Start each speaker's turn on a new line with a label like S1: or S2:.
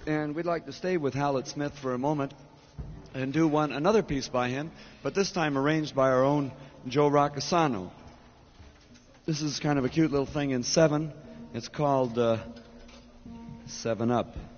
S1: And we'd like to stay with Hallett Smith for a moment and do another piece by him, but this time arranged by our own Joe Racasano. This is kind of a cute little thing in 7. It's called 7 Up.